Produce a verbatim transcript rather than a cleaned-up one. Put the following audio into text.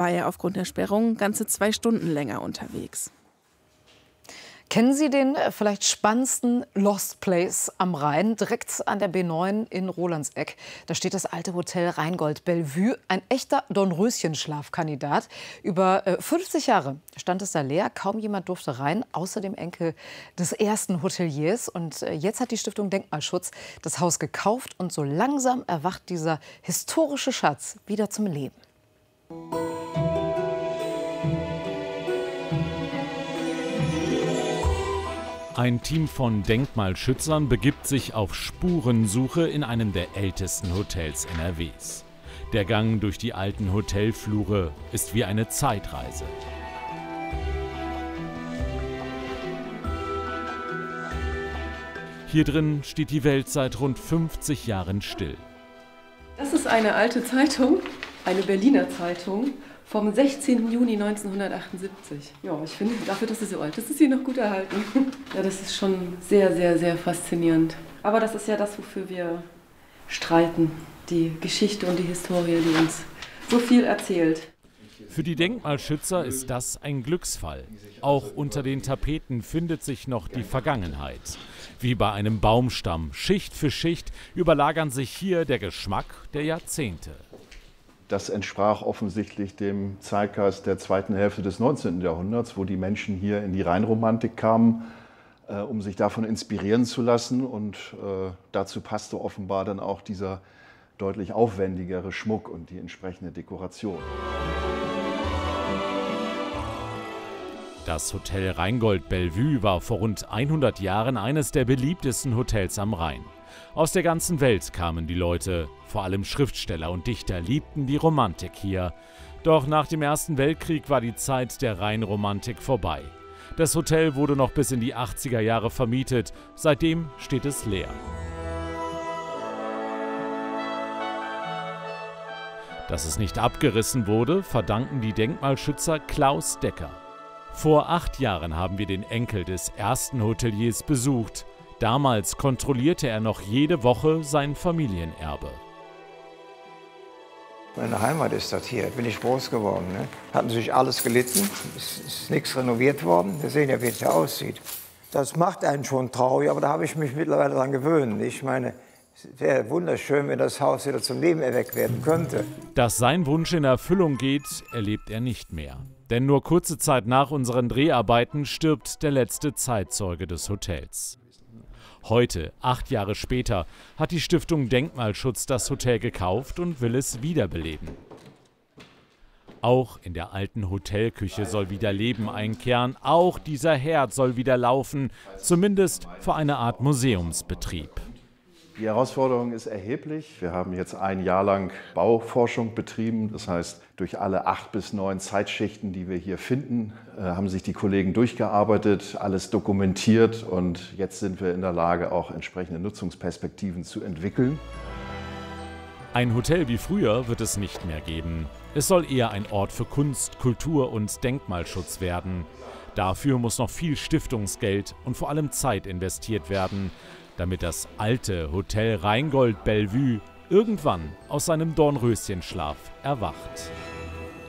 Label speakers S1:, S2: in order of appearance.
S1: war er aufgrund der Sperrung ganze zwei Stunden länger unterwegs.
S2: Kennen Sie den vielleicht spannendsten Lost Place am Rhein, direkt an der B neun in Rolandseck? Da steht das alte Hotel Rheingold Bellevue, ein echter Dornröschen-Schlafkandidat. Über äh, fünfzig Jahre stand es da leer, kaum jemand durfte rein, außer dem Enkel des ersten Hoteliers. Und äh, jetzt hat die Stiftung Denkmalschutz das Haus gekauft und so langsam erwacht dieser historische Schatz wieder zum Leben.
S3: Ein Team von Denkmalschützern begibt sich auf Spurensuche in einem der ältesten Hotels N R Ws. Der Gang durch die alten Hotelflure ist wie eine Zeitreise. Hier drin steht die Welt seit rund fünfzig Jahren still.
S4: Das ist eine alte Zeitung, eine Berliner Zeitung vom sechzehnten Juni neunzehnhundertachtundsiebzig. Ja, ich finde, dafür, dass sie so alt ist, ist sie noch gut erhalten. Ja, das ist schon sehr, sehr, sehr faszinierend. Aber das ist ja das, wofür wir streiten. Die Geschichte und die Historie, die uns so viel erzählt.
S3: Für die Denkmalschützer ist das ein Glücksfall. Auch unter den Tapeten findet sich noch die Vergangenheit. Wie bei einem Baumstamm, Schicht für Schicht, überlagern sich hier der Geschmack der Jahrzehnte.
S5: Das entsprach offensichtlich dem Zeitgeist der zweiten Hälfte des neunzehnten Jahrhunderts, wo die Menschen hier in die Rheinromantik kamen, äh, um sich davon inspirieren zu lassen. Und äh, dazu passte offenbar dann auch dieser deutlich aufwendigere Schmuck und die entsprechende Dekoration.
S3: Das Hotel Rheingold Bellevue war vor rund hundert Jahren eines der beliebtesten Hotels am Rhein. Aus der ganzen Welt kamen die Leute, vor allem Schriftsteller und Dichter liebten die Romantik hier. Doch nach dem Ersten Weltkrieg war die Zeit der Rheinromantik vorbei. Das Hotel wurde noch bis in die achtziger Jahre vermietet, seitdem steht es leer. Dass es nicht abgerissen wurde, verdanken die Denkmalschützer Klaus Decker. Vor acht Jahren haben wir den Enkel des ersten Hoteliers besucht. Damals kontrollierte er noch jede Woche sein Familienerbe.
S6: Meine Heimat ist das hier, bin ich groß geworden. Ne? Hat natürlich alles gelitten, es ist nichts renoviert worden. Wir sehen ja, wie es hier aussieht. Das macht einen schon traurig, aber da habe ich mich mittlerweile daran gewöhnt. Ich meine, es wäre wunderschön, wenn das Haus wieder zum Leben erweckt werden könnte.
S3: Dass sein Wunsch in Erfüllung geht, erlebt er nicht mehr. Denn nur kurze Zeit nach unseren Dreharbeiten stirbt der letzte Zeitzeuge des Hotels. Heute, acht Jahre später, hat die Stiftung Denkmalschutz das Hotel gekauft und will es wiederbeleben. Auch in der alten Hotelküche soll wieder Leben einkehren, auch dieser Herd soll wieder laufen, zumindest für eine Art Museumsbetrieb.
S5: Die Herausforderung ist erheblich. Wir haben jetzt ein Jahr lang Bauforschung betrieben. Das heißt, durch alle acht bis neun Zeitschichten, die wir hier finden, haben sich die Kollegen durchgearbeitet, alles dokumentiert. Und jetzt sind wir in der Lage, auch entsprechende Nutzungsperspektiven zu entwickeln.
S3: Ein Hotel wie früher wird es nicht mehr geben. Es soll eher ein Ort für Kunst, Kultur und Denkmalschutz werden. Dafür muss noch viel Stiftungsgeld und vor allem Zeit investiert werden, damit das alte Hotel Rheingold Bellevue irgendwann aus seinem Dornröschenschlaf erwacht.